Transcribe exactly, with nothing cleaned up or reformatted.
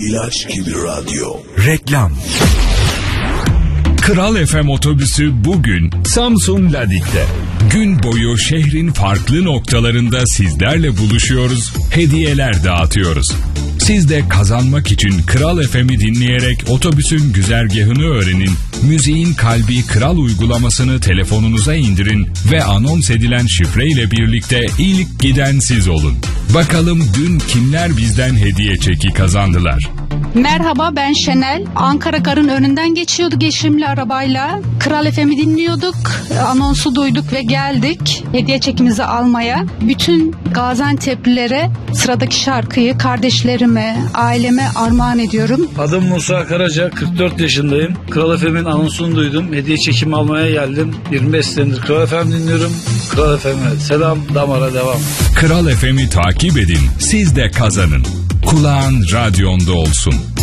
İlaç gibi radyo. Reklam. Kral F M otobüsü bugün Samsun Ladik'te. Gün boyu şehrin farklı noktalarında sizlerle buluşuyoruz, hediyeler dağıtıyoruz. Siz de kazanmak için Kral F M'i dinleyerek otobüsün güzergahını öğrenin, müziğin kalbi Kral uygulamasını telefonunuza indirin ve anons edilen şifreyle birlikte ilk giden siz olun. Bakalım dün kimler bizden hediye çeki kazandılar? Merhaba, ben Şenel. Ankara Gar'ın önünden geçiyorduk eşimle arabayla. Kral F M'i dinliyorduk. Anonsu duyduk ve geldik hediye çekimizi almaya. Bütün Gaziantep'lilere sıradaki şarkıyı kardeşlerime, aileme armağan ediyorum. Adım Musa Karaca, kırk dört yaşındayım. Kral F M'in anonsunu duydum. Hediye çekimi almaya geldim. yirmi beş senedir Kral F M dinliyorum. Kral F M'e selam, damara devam. Kral F M'i takip edin, siz de kazanın. Kulağın radyonda olsun.